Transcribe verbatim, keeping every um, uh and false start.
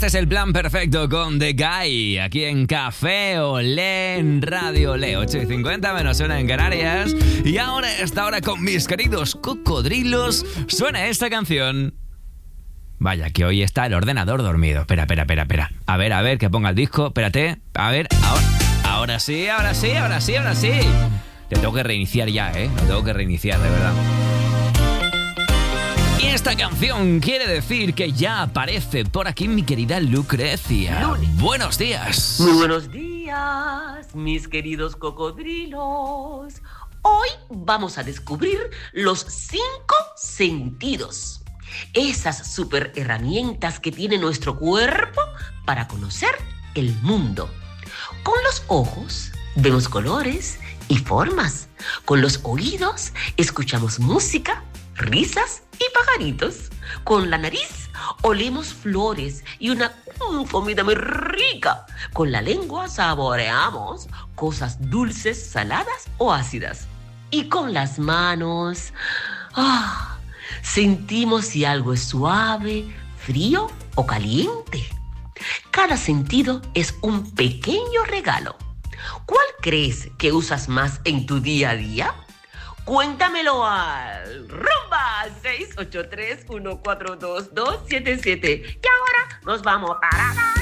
es el plan perfecto con The Guy, aquí en Café Olé, en Radio Olé, ocho y cincuenta menos una en Canarias. Y ahora, esta hora con mis queridos cocodrilos, suena esta canción. Vaya, que hoy está el ordenador dormido. Espera, espera, espera, espera. A ver, a ver, que ponga el disco. Espérate. A ver, ahora, ahora sí, ahora sí, ahora sí, ahora sí. Te tengo que reiniciar ya, ¿eh? Lo tengo que reiniciar, de verdad. Y esta canción quiere decir que ya aparece por aquí mi querida Lucrecia. Lunes. Buenos días. Muy buenos días, mis queridos cocodrilos. Hoy vamos a descubrir los cinco sentidos. Esas super herramientas que tiene nuestro cuerpo para conocer el mundo. Con los ojos vemos colores y formas. Con los oídos escuchamos música, risas y pajaritos. Con la nariz olemos flores y una mm, comida muy rica. Con la lengua saboreamos cosas dulces, saladas o ácidas. Y con las manos ah, sentimos si algo es suave, frío o caliente. Cada sentido es un pequeño regalo. ¿Cuál crees que usas más en tu día a día? Cuéntamelo al rumba seis ocho tres, uno cuatro dos, dos siete siete. Y ahora nos vamos para...